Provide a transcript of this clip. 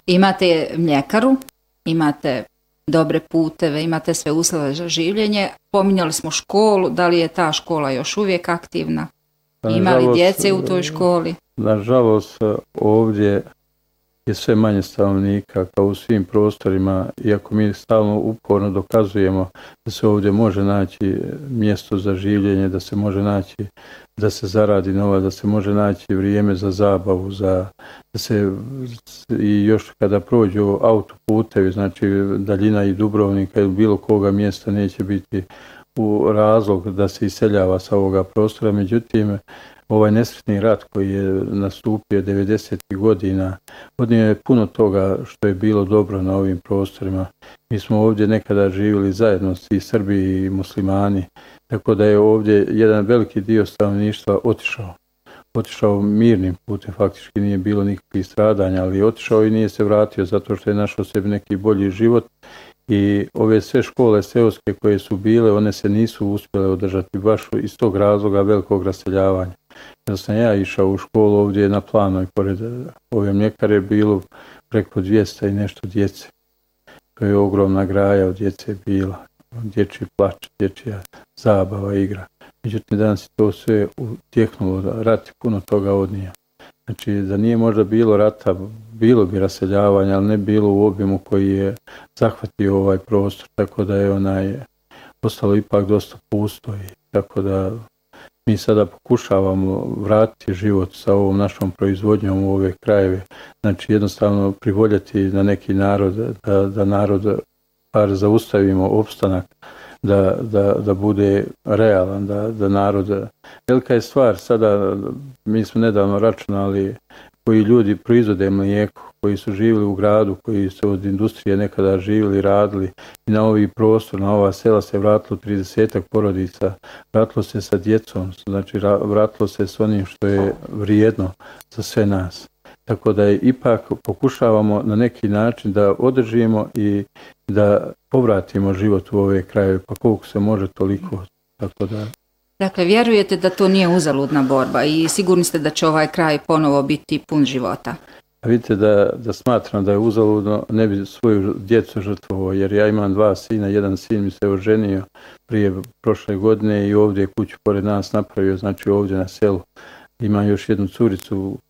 Imate mljekaru, imate dobre puteve, imate sve uslove za življenje. Pominjali smo školu, da li je ta škola još uvijek aktivna? Ima li djece u toj školi? Nažalost, ovdje je sve manje stanovnika kao u svim prostorima, iako mi stalno uporno dokazujemo da se ovdje može naći mjesto za življenje, da se može naći da se zaradi novac, da se može naći vrijeme za zabavu, da se i još kada prođu autoputevi, znači daljina i Dubrovnika ili bilo koga mjesta neće biti u razlog da se iseljava sa ovoga prostora. Međutim, ovaj nesretni rat koji je nastupio 90. godina odnio je puno toga što je bilo dobro na ovim prostorima. Mi smo ovdje nekada živjeli zajedno, i Srbi i muslimani, tako da je ovdje jedan veliki dio stanovništva otišao mirnim putem, faktički nije bilo nikakvih stradanja, ali je otišao i nije se vratio zato što je našao sebi neki bolji život. I ove sve škole seoske koje su bile, one se nisu uspjele održati baš iz tog razloga velikog raseljavanja. Kada sam ja išao u školu ovdje na Planoj, pored ove mljekare, bilo preko 200 i nešto djece. To je ogromna graja od djece bila, dječji plač, dječja zabava, igra. Međutim, danas je to sve utjehnulo, rat je puno toga odnio. Znači, da nije možda bilo rata, bilo bi raseljavanja, ali ne bilo u obimu koji je zahvatio ovaj prostor, tako da je ostalo ipak dosta pusto. Tako da mi sada pokušavamo vratiti život sa ovom našom proizvodnjom u ove krajeve. Znači, jednostavno privoljeti na neki narod, da narod par zaustavimo opstanak, da bude realan, da narod... Velika je stvar, sada mi smo nedavno računali koji ljudi proizvode mlijeko, koji su živjeli u gradu, koji su od industrije nekada živjeli, radili i na ovi prostor, na ova sela se vratilo 30 porodica, vratilo se sa djecom, znači vratilo se s onim što je vrijedno za sve nas. Tako da ipak pokušavamo na neki način da održimo i da povratimo život u ove krajeve, pa koliko se može toliko. Tako da... Dakle, vjerujete da to nije uzaludna borba i sigurni ste da će ovaj kraj ponovo biti pun života? Vidite da smatram da je uzaludno, ne bi svoju djecu žrtvovao, jer ja imam 2 sina, jedan sin mi se oženio prije prošle godine i ovdje je kuću pored nas napravio, znači ovdje na selu. Imam još jednu curicu